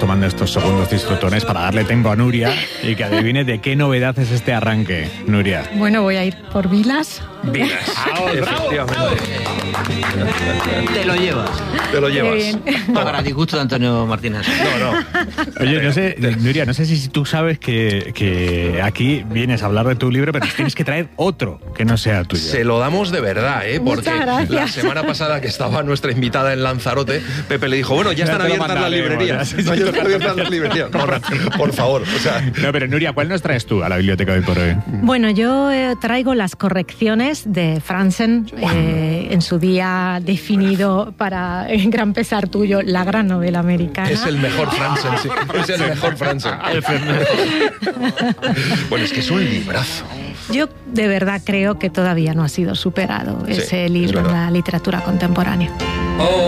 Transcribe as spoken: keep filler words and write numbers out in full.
tomando estos segundos disfrutones para darle tiempo a Nuria y que adivine de qué novedad es este arranque. Nuria. Bueno, voy a ir por Vilas. Vilas, efectivamente. Te lo llevas. Te lo llevas. Para disgusto de Antonio Martínez. No, no. Oye, no sé, Nuria, no sé si tú sabes que, que aquí vienes a hablar de tu libro, pero tienes que traer otro que no sea tuyo. Se lo damos de verdad, ¿eh? Porque la semana pasada que estaba nuestra invitada en Lanzarote, Pepe le dijo, bueno, ya están abiertas las librerías. No, ya están abiertas las librerías. No, no, por favor. O sea... No, pero Nuria, ¿cuál nos traes tú a la biblioteca hoy por hoy? Bueno, yo eh, traigo las correcciones de Franzen, eh, en su día definido para, en gran pesar tuyo, la gran novela americana. Es el mejor Franzen, sí. Es el mejor Franzen. Bueno, es que es un librazo. Yo de verdad creo que todavía no ha sido superado sí, ese libro en la literatura contemporánea.